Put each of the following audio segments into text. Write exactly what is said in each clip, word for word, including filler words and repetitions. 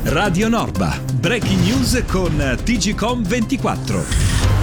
Radio Norba, breaking news con T G C O M ventiquattro.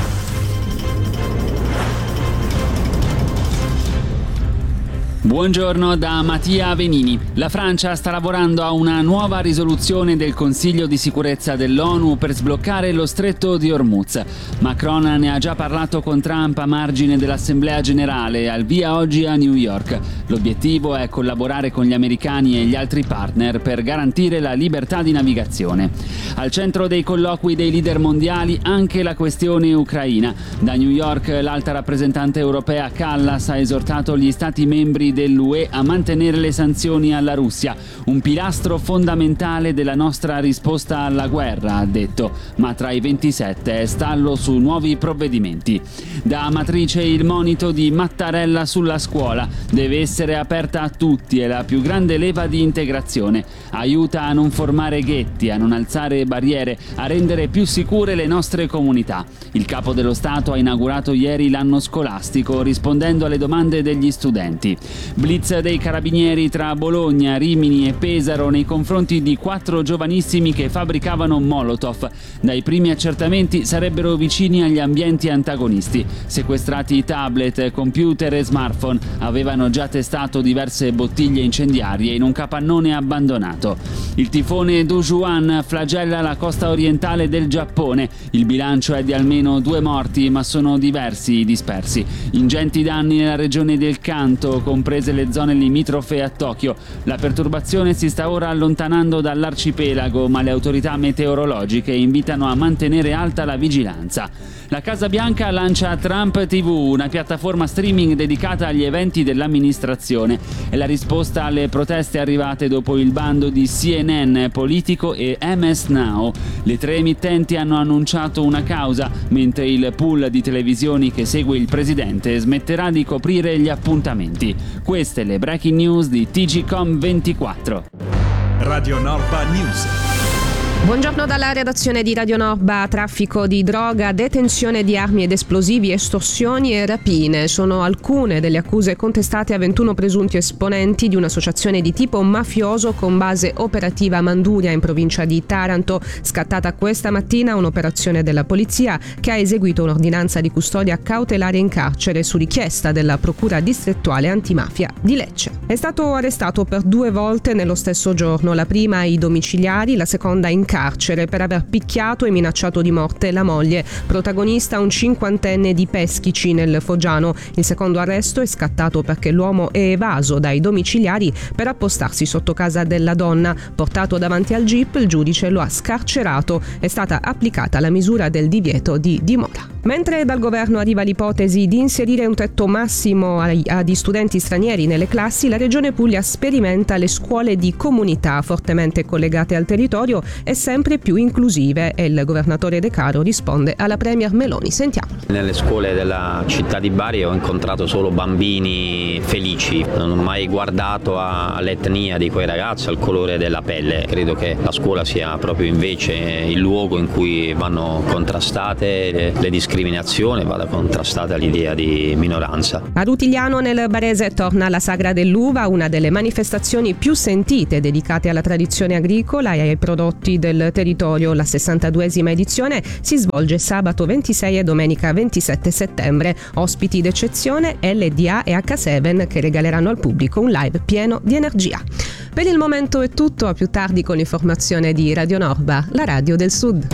Buongiorno da Mattia Venini. La Francia sta lavorando a una nuova risoluzione del Consiglio di sicurezza dell'ONU per sbloccare lo stretto di Hormuz. Macron ne ha già parlato con Trump a margine dell'Assemblea Generale, al via oggi a New York. L'obiettivo è collaborare con gli americani e gli altri partner per garantire la libertà di navigazione. Al centro dei colloqui dei leader mondiali anche la questione ucraina. Da New York l'alta rappresentante europea Kallas ha esortato gli stati membri dell'U E a mantenere le sanzioni alla Russia, un pilastro fondamentale della nostra risposta alla guerra, ha detto, ma tra i ventisette è stallo su nuovi provvedimenti. Da Amatrice il monito di Mattarella sulla scuola, deve essere aperta a tutti, è la più grande leva di integrazione, aiuta a non formare ghetti, a non alzare barriere, a rendere più sicure le nostre comunità. Il capo dello Stato ha inaugurato ieri l'anno scolastico rispondendo alle domande degli studenti. Blitz dei carabinieri tra Bologna, Rimini e Pesaro nei confronti di quattro giovanissimi che fabbricavano Molotov. Dai primi accertamenti sarebbero vicini agli ambienti antagonisti. Sequestrati tablet, computer e smartphone, avevano già testato diverse bottiglie incendiarie in un capannone abbandonato. Il tifone Dujuan flagella la costa orientale del Giappone. Il bilancio è di almeno due morti, ma sono diversi i dispersi. Ingenti danni nella regione del Kanto, comprese le zone limitrofe a Tokyo. La perturbazione si sta ora allontanando dall'arcipelago, ma le autorità meteorologiche invitano a mantenere alta la vigilanza. La Casa Bianca lancia Trump T V, una piattaforma streaming dedicata agli eventi dell'amministrazione. È la risposta alle proteste arrivate dopo il bando di C N N, Politico e M S Now. Le tre emittenti hanno annunciato una causa, mentre il pool di televisioni che segue il presidente smetterà di coprire gli appuntamenti. Queste le breaking news di T G C O M ventiquattro. Radio Norba News. Buongiorno dalla redazione di Radio Norba. Traffico di droga, detenzione di armi ed esplosivi, estorsioni e rapine sono alcune delle accuse contestate a ventuno presunti esponenti di un'associazione di tipo mafioso con base operativa a Manduria in provincia di Taranto. Scattata questa mattina un'operazione della polizia che ha eseguito un'ordinanza di custodia cautelare in carcere su richiesta della Procura distrettuale antimafia di Lecce. È stato arrestato per due volte nello stesso giorno, la prima ai domiciliari, la seconda in carcere per aver picchiato e minacciato di morte la moglie, protagonista un cinquantenne di Peschici nel Foggiano. Il secondo arresto è scattato perché l'uomo è evaso dai domiciliari per appostarsi sotto casa della donna. Portato davanti al Jeep, il giudice lo ha scarcerato. È stata applicata la misura del divieto di dimora. Mentre dal governo arriva l'ipotesi di inserire un tetto massimo agli studenti stranieri nelle classi, la Regione Puglia sperimenta le scuole di comunità fortemente collegate al territorio e sempre più inclusive, e il governatore De Caro risponde alla premier Meloni. Sentiamo. Nelle scuole della città di Bari ho incontrato solo bambini felici, non ho mai guardato all'etnia di quei ragazzi, al colore della pelle. Credo che la scuola sia proprio invece il luogo in cui vanno contrastate le, le discriminazioni, vada contrastata l'idea di minoranza. A Rutigliano nel Barese torna la Sagra dell'Uva, una delle manifestazioni più sentite dedicate alla tradizione agricola e ai prodotti del territorio. La sessantaduesima edizione si svolge sabato ventisei e domenica ventisette settembre. Ospiti d'eccezione L D A e H sette che regaleranno al pubblico un live pieno di energia. Per il momento è tutto, a più tardi con l'informazione di Radio Norba, la radio del Sud.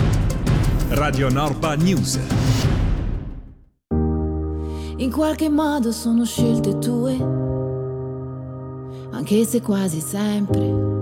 Radio Norba News. In qualche modo sono scelte tue, anche se quasi sempre